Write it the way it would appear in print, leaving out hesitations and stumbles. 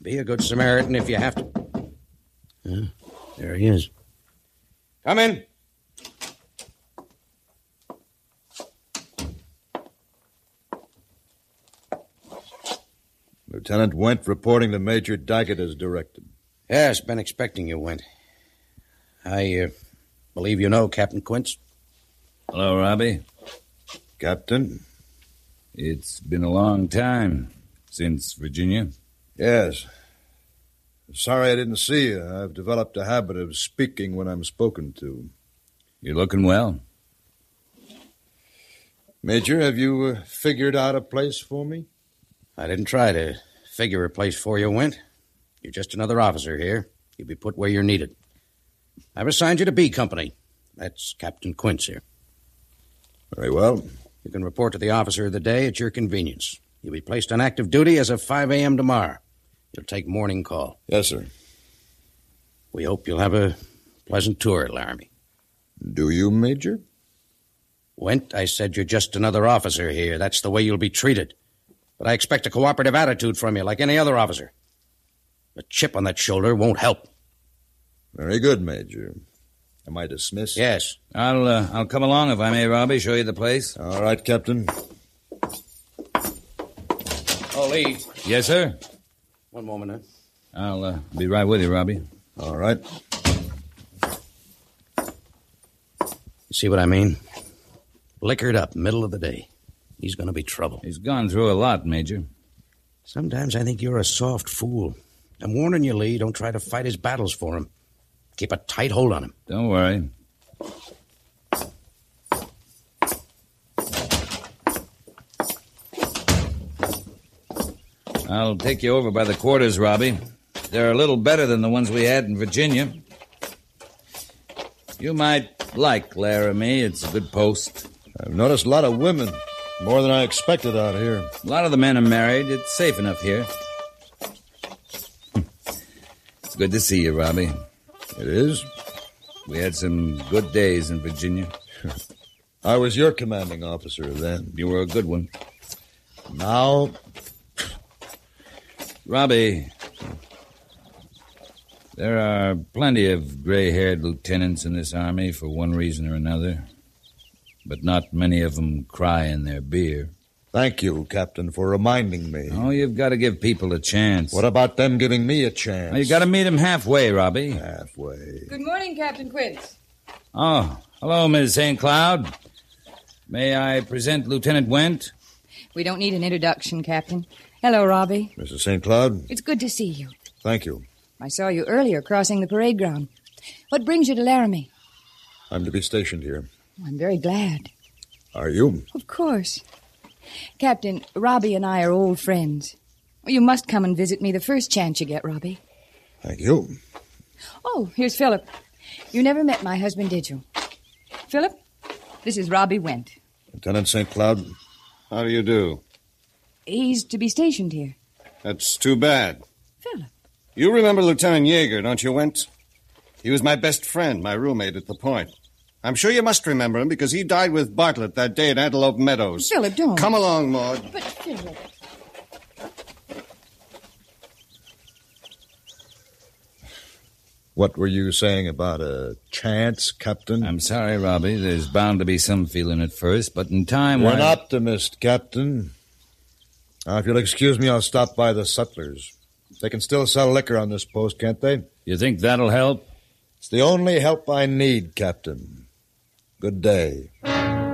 Be a good Samaritan if you have to. There he is. Come in. Lieutenant Went reporting to Major Daggett as directed. Yes, been expecting you, Went. I believe you know Captain Quince. Hello, Robbie. Captain? It's been a long time since Virginia. Yes. Sorry I didn't see you. I've developed a habit of speaking when I'm spoken to. You're looking well. Major, have you figured out a place for me? I didn't try to figure a place for you, Went. You're just another officer here. You'll be put where you're needed. I've assigned you to B Company. That's Captain Quince here. Very well. You can report to the officer of the day at your convenience. You'll be placed on active duty as of 5 a.m. tomorrow. You'll take morning call. Yes, sir. We hope you'll have a pleasant tour at Laramie. Do you, Major? Went, I said you're just another officer here. That's the way you'll be treated. But I expect a cooperative attitude from you, like any other officer. A chip on that shoulder won't help. Very good, Major. Am I dismissed? Yes. I'll come along if I may, Robbie, show you the place. All right, Captain. Oh, Lee. Yes, sir? One moment, huh? I'll be right with you, Robbie. All right. You see what I mean? Liquored up, middle of the day. He's going to be trouble. He's gone through a lot, Major. Sometimes I think you're a soft fool. I'm warning you, Lee. Don't try to fight his battles for him. Keep a tight hold on him. Don't worry. I'll take you over by the quarters, Robbie. They're a little better than the ones we had in Virginia. You might like Laramie. It's a good post. I've noticed a lot of women. More than I expected out here. A lot of the men are married. It's safe enough here. It's good to see you, Robbie. It is? We had some good days in Virginia. I was your commanding officer then. You were a good one. Now... Robbie, there are plenty of gray-haired lieutenants in this army for one reason or another, but not many of them cry in their beer. Thank you, Captain, for reminding me. Oh, you've got to give people a chance. What about them giving me a chance? Oh, you got to meet them halfway, Robbie. Halfway. Good morning, Captain Quince. Oh, hello, Ms. St. Cloud. May I present Lieutenant Went? We don't need an introduction, Captain. Hello, Robbie. Mrs. St. Cloud? It's good to see you. Thank you. I saw you earlier crossing the parade ground. What brings you to Laramie? I'm to be stationed here. I'm very glad. Are you? Of course. Captain, Robbie and I are old friends. You must come and visit me the first chance you get, Robbie. Thank you. Oh, here's Philip. You never met my husband, did you? Philip, this is Robbie Went. Lieutenant St. Cloud? How do you do? He's to be stationed here. That's too bad. Philip. You remember Lieutenant Yeager, don't you, Went? He was my best friend, my roommate at the point. I'm sure you must remember him because he died with Bartlett that day at Antelope Meadows. Philip, don't. Come along, Maud. But, Philip... What were you saying about a chance, Captain? I'm sorry, Robbie. There's bound to be some feeling at first, but in time... You're an optimist, Captain. Now, if you'll excuse me, I'll stop by the Sutlers. They can still sell liquor on this post, can't they? You think that'll help? It's the only help I need, Captain. Good day.